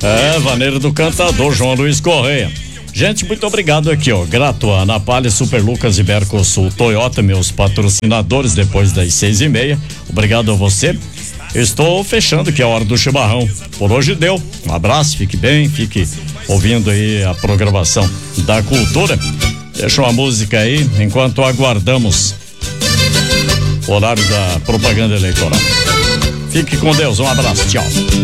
Vaneira do Cantador, João Luiz Correia. Gente, muito obrigado aqui, ó. Grato a Ana Palha, Super Lucas e Mercosul Toyota, meus patrocinadores, depois das 6:30. Obrigado a você. Eu estou fechando aqui a hora do chimarrão. Por hoje deu. Um abraço, fique bem, fique ouvindo aí a programação da cultura. Deixa uma música aí, enquanto aguardamos o horário da propaganda eleitoral. Fique com Deus, um abraço, tchau.